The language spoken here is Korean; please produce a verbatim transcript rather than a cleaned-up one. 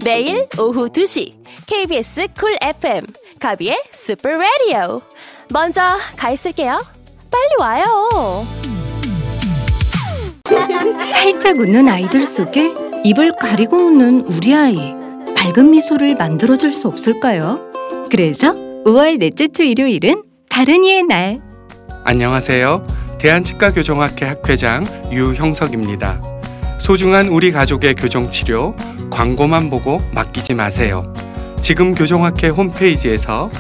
매일 오후 두 시 케이비에스 쿨 에프엠 가비의 슈퍼 라디오. 먼저 가 있을게요. 빨리 와요. 활짝 웃는 아이들 속에 입을 가리고 웃는 우리 아이, 밝은 미소를 만들어줄 수 없을까요? 그래서 오월 넷째 주 일요일은 다른 이의 날. 안녕하세요. 대한치과교정학회 학회장 유형석입니다. 소중한 우리 가족의 교정치료, 광고만 보고 맡기지 마세요. 지금 교정학회 홈페이지에서